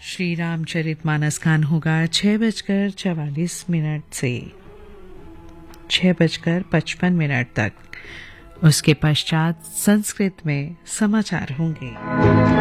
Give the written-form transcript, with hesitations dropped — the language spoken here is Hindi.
श्री रामचरितमानस गान होगा 6:44 से 6:55 तक। उसके पश्चात संस्कृत में समाचार होंगे।